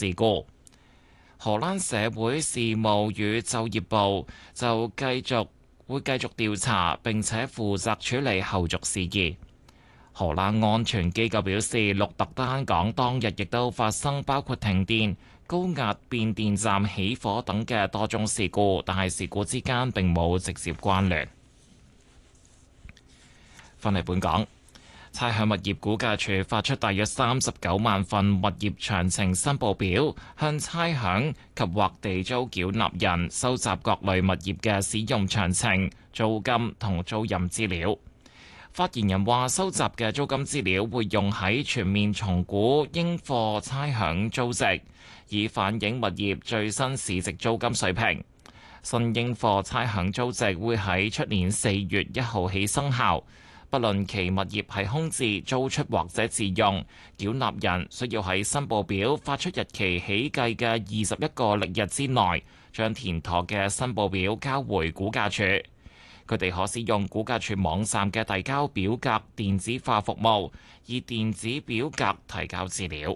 事故。荷蘭社會事務與就業部就會繼續調查並且負責處理後續事宜。荷蘭安全機構表示，鹿特丹港當日亦都發生包括停電、高壓變電站起火等嘅多宗事故，但係事故之間並冇直接關聯。返嚟本港。差餉物業估價署發出大約39萬份物業詳情申報表，向差餉及或地租繳納人收集各類物業嘅使用詳情、租金同租賃資料。發言人話：收集嘅租金資料會用喺全面重估應課差餉租值，以反映物業最新市值租金水平。新應課差餉租值會喺出年4月1號起生效。不論其物業係空置、租出或者自用，繳納人需要喺申報表發出日期起計嘅21個曆日之內，將填妥嘅申報表交回估價署。佢哋可使用估價署網站嘅遞交表格電子化服務，以電子表格提交資料。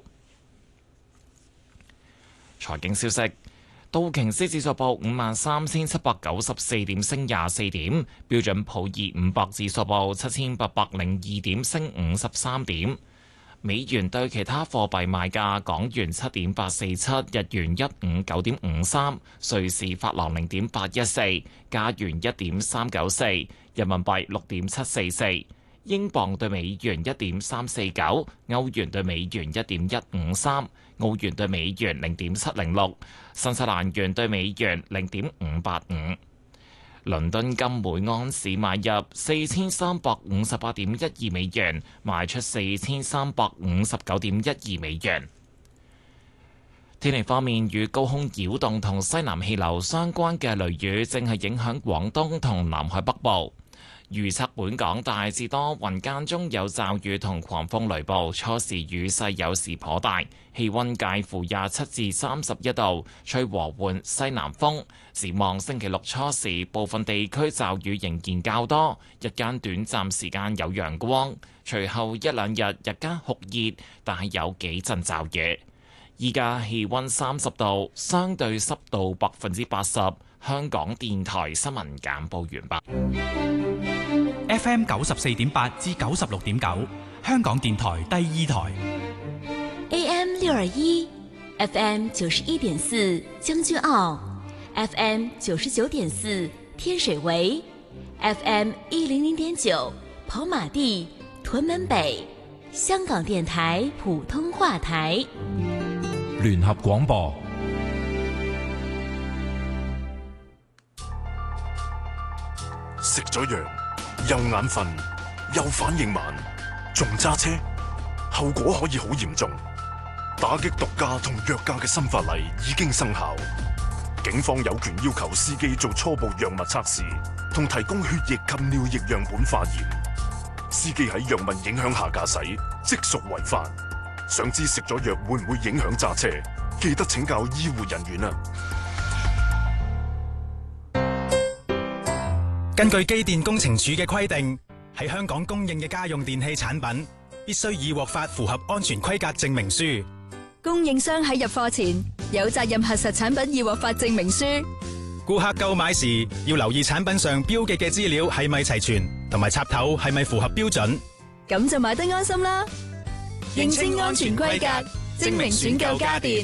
財經消息。道瓊斯指數報53,794點，升24點；標準普爾500指數報7,802點，升53點。美元對其他貨幣賣價：港元7.847，日元159.53，瑞士法郎0.814，加元1.394，人民幣6.744。英鎊對美元1.349，歐元對美元1.153，澳元對美元0.706，新西蘭元對美元0.585。倫敦金每盎司買入4358.12美元，賣出4359.12美元。天氣方面，與高空擾動同西南氣流相關嘅雷雨正係影響廣東同南海北部。預測本港大致多雲，間中有驟雨同狂風雷暴，初時雨勢有時頗大，氣溫介乎27至31度，吹和緩西南風。展望星期六初時，部分地區驟雨仍然較多，日間短暫時間有陽光，隨後一兩日日間酷熱，但係有幾陣驟雨。依家氣溫30度，相對濕度80%。香港電台新聞簡報完畢。 FM 94.8至96.9，香港電台第二台。 AM 621 FM 91.4將軍澳 FM 99.4天水圍 FM 100.9跑馬地屯門北，香港電台普通話台。 聯合廣播。 食咗藥又眼瞓又反應慢，仲揸車，後果可以好嚴重。打擊毒駕同藥駕嘅新法例已經生效，警方有權要求司機做初步藥物測試，同提供血液及尿液樣本化驗。司機喺藥物影響下駕駛，即屬違法。想知食咗藥會唔會影響揸車？記得請教醫護人員啊！ 根據機電工程署嘅規定，喺香港供應嘅家用電器產品必須已獲發符合安全規格證明書。 供應商喺入貨前有責任核實產品已獲發證明書。 顧客購買時要留意產品上標記嘅資料係咪齊全，同埋插頭係咪符合標準。 咁就買得安心啦。認清安全規格，證明選購家電。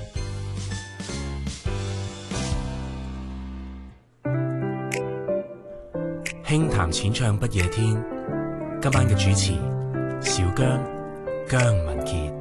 輕談淺唱不夜天，今晚嘅主持小姜、姜文傑。